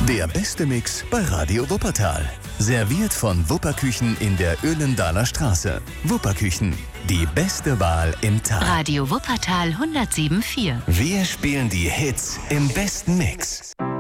Der beste Mix bei Radio Wuppertal. Serviert von Wupperküchen in der Öhlendaler Straße. Wupperküchen, die beste Wahl im Tal. Radio Wuppertal 107.4. Wir spielen die Hits im besten Mix.